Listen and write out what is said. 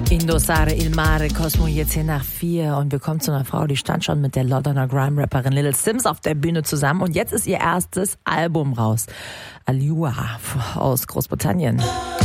Indossare il mare, Cosmo jetzt hier nach 4 und wir kommen zu einer Frau, die stand schon mit der Londoner Grime-Rapperin Little Simz auf der Bühne zusammen und jetzt ist ihr erstes Album raus. Allure aus Großbritannien.